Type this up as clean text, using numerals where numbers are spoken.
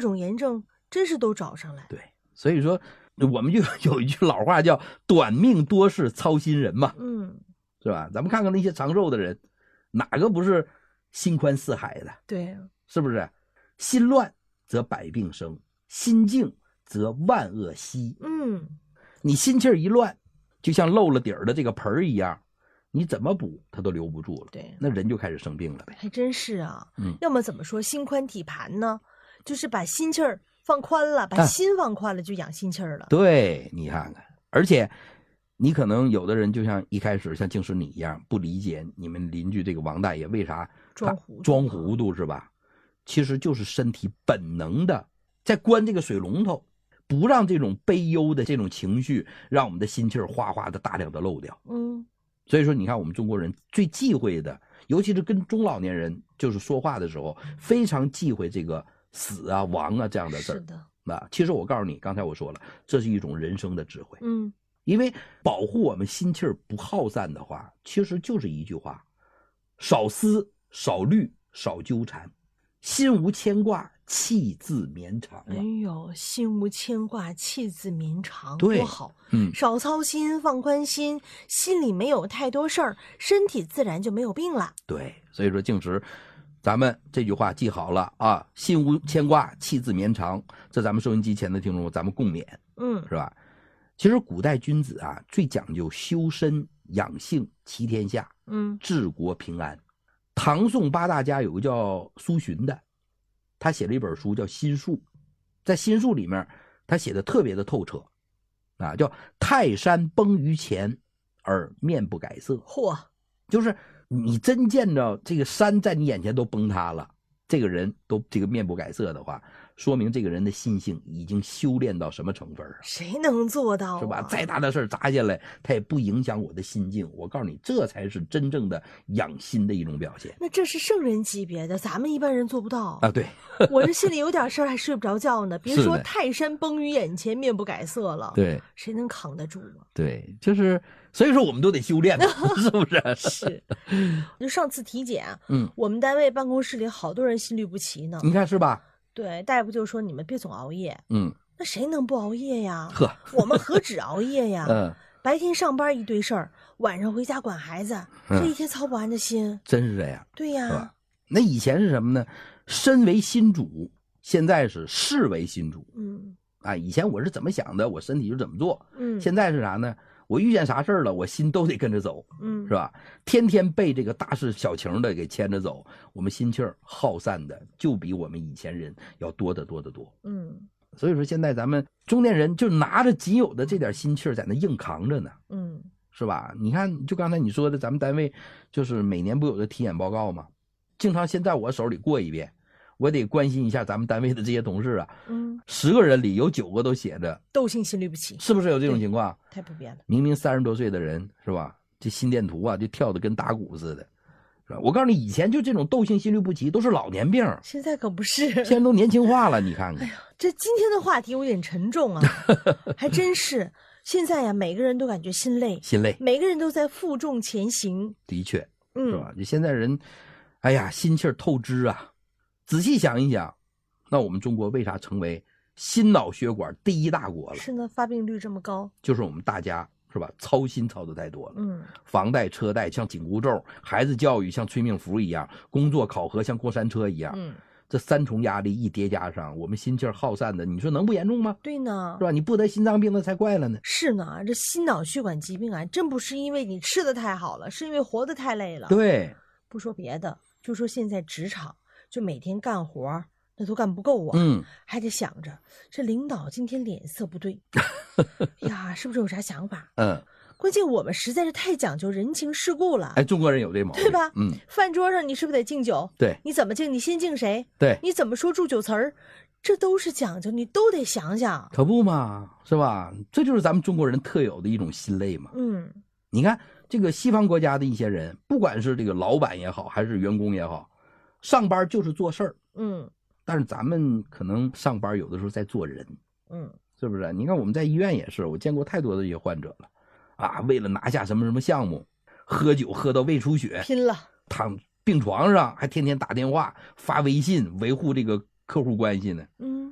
种炎症真是都找上来。 对，所以说我们就有一句老话叫短命多事操心人嘛，是吧？咱们看看那些长寿的人，哪个不是心宽似海的？ 对， 是不是？心乱则百病生，心静则万恶息。你心气儿一乱，就像漏了底儿的这个盆儿一样，你怎么补它都留不住了。 对， 那人就开始生病了呗。 还真是啊。要么怎么说心宽体盘呢？就是把心气儿放宽了，把心放宽了，就养心气儿了。 对，你看看，而且你可能有的人就像一开始像净是你一样不理解你们邻居这个王大爷为啥装糊涂是吧？其实就是身体本能的在关这个水龙头，不让这种悲忧的这种情绪让我们的心气儿哗哗的大量的漏掉。所以说你看我们中国人最忌讳的，尤其是跟中老年人就是说话的时候非常忌讳这个死啊亡啊这样的事儿。是的，其实我告诉你，刚才我说了，这是一种人生的智慧。因为保护我们心气儿不耗散的话，其实就是一句话：少思少虑少纠缠，心无牵挂气自绵长。 哎呦，心无牵挂气自绵长， 对， 多好。少操心，放宽心，心里没有太多事儿，身体自然就没有病了。 对，所以说净时咱们这句话记好了啊，心无牵挂气自绵长，这咱们收音机前的听众咱们共勉。是吧？其实古代君子啊最讲究修身养性齐天下，治国平安。唐宋八大家有个叫苏洵的，他写了一本书叫《心术》，在《心术》里面他写的特别的透彻啊，叫泰山崩于前而面不改色。 嚯， 就是你真见着这个山在你眼前都崩塌了，这个人都这个面不改色的话，说明这个人的心性已经修炼到什么成分啊？ 谁能做到啊？ 是吧？再大的事砸下来，它也不影响我的心境。我告诉你，这才是真正的养心的一种表现。 那这是圣人级别的，咱们一般人做不到啊。对， 我这心里有点事儿还睡不着觉呢，别说泰山崩于眼前面不改色了。 对， 谁能扛得住啊？ 对，就是所以说我们都得修炼，是不是？ 是。就上次体检，我们单位办公室里好多人心律不齐呢。 你看是吧？ 对，大夫就说你们别总熬夜。那谁能不熬夜呀？我们何止熬夜呀？白天上班一堆事儿，晚上回家管孩子，这一天操不完的心。 真是这样。 对呀。 是吧？那以前是什么呢？身为心主，现在是事为心主。以前我是怎么想的，我身体就怎么做。现在是啥呢？我遇见啥事儿了，我心都得跟着走，是吧？天天被这个大事小情的给牵着走，我们心气儿耗散的就比我们以前人要多得多得多。所以说现在咱们中年人就拿着仅有的这点心气儿在那硬扛着呢，是吧？你看，就刚才你说的，咱们单位就是每年不有个体检报告吗？经常先在我手里过一遍。我得关心一下咱们单位的这些同事啊，10个人里有9个都写着窦性心律不齐， 是不是有这种情况？ 太普遍了。 明明30多岁的人是吧？这心电图啊就跳得跟打鼓似的，是吧？我告诉你，以前就这种窦性心律不齐都是老年病， 现在可不是， 现在都年轻化了。你看看， 哎呀，这今天的话题有点沉重啊，还真是。现在呀，每个人都感觉心累，每个人都在负重前行。 的确，是吧？就现在人，哎呀，心气儿透支啊。仔细想一想，那我们中国为啥成为心脑血管第1大国了？ 是呢，发病率这么高， 就是我们大家是吧，操心操得太多了。房贷车贷像紧箍咒，孩子教育像催命符一样，工作考核像过山车一样。这3重压力一叠加上，我们心气儿耗散的，你说能不严重吗？ 对呢， 是吧？你不得心脏病那才怪了呢。 是呢，这心脑血管疾病啊，真不是因为你吃的太好了，是因为活得太累了。 对， 不说别的，就说现在职场。就每天干活那都干不够啊，还得想着这领导今天脸色不对呀，是不是有啥想法？关键我们实在是太讲究人情世故了。 中国人有这毛病， 对吧？饭桌上你是不是得敬酒？ 对， 你怎么敬？你先敬谁？ 对， 你怎么说祝酒词儿？这都是讲究，你都得想想。 可不嘛，是吧？这就是咱们中国人特有的一种心累嘛。你看这个西方国家的一些人，不管是这个老板也好，还是员工也好。上班就是做事儿，但是咱们可能上班有的时候在做人，是不是？你看我们在医院也是，我见过太多的这些患者了，啊，为了拿下什么什么项目，喝酒喝到胃出血， 拼了， 躺病床上还天天打电话发微信维护这个客户关系呢，